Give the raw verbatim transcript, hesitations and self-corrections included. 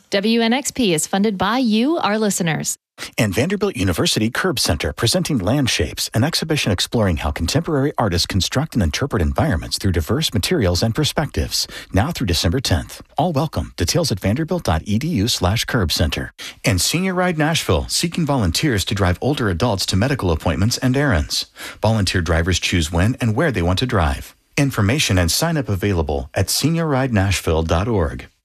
W N X P is funded by you, our listeners. And Vanderbilt University Curb Center, presenting Land Shapes, an exhibition exploring how contemporary artists construct and interpret environments through diverse materials and perspectives. Now through December tenth. All welcome. Details at vanderbilt.edu slash curb center. And Senior Ride Nashville, seeking volunteers to drive older adults to medical appointments and errands. Volunteer drivers choose when and where they want to drive. Information and sign up available at senior ride nashville dot org.